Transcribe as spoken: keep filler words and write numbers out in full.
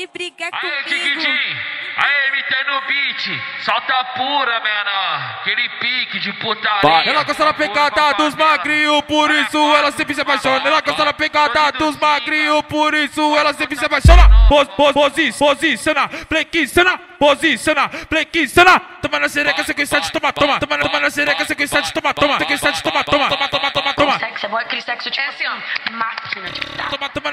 de brigar Aê, comigo. Tiquitim! Aê, M T no beat! Solta pura, menor! Aquele pique de putaria! Ela gosta da pegada dos magrinhos, por isso ela sempre se apaixona. Ela gosta da pegada dos magrinhos, por isso ela sempre se apaixona. Pos, pos, posi, posiciona, flexiona, posiciona, flexiona. Toma na sereca, sequência de toma, toma. Toma, toma na sereca, sequência de toma, toma.